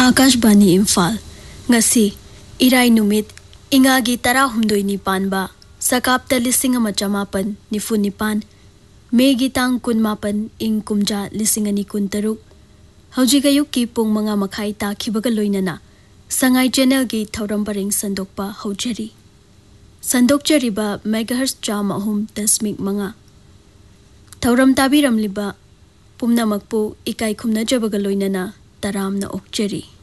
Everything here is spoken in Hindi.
Akashvani Imphal ngasi irai numit ingagi 12 Panba सकाप्ता 1994 Maggi तांग 18 इंग कुमजा 2023 हौजिक अयुक्की पुंग 5 मखाई ताखिबगा लोइनना संगाई चैनल की थौरम परिंग संदोकपा हौजरी संदोकचरिबा मेगाहर्ट्ज 3.5 थौरम ताबिरमलिबा पुमनामकपु इकाई खुमनाजबगा लोइनना तरामना ओक्चरी।